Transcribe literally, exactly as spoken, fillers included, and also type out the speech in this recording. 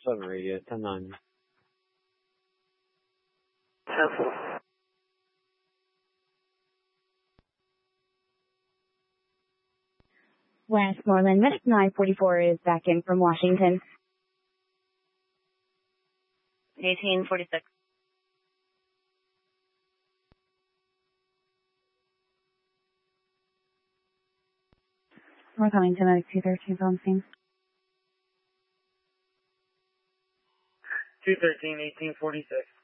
seven radio, ten nine. Westmoreland, Medic nine forty-four is back in from Washington. eighteen forty-six. We're coming to Medic two thirteen on scene. two thirteen, eighteen forty-six.